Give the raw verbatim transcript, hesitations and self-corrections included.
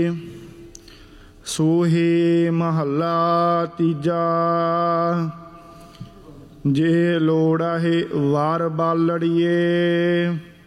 ਸੋਹੀ ਮਹੱਲਾ ਤੀਜਾ। ਜੇ ਲੋੜ ਹੈ ਵਾਰ ਬਾਲੜੀਏ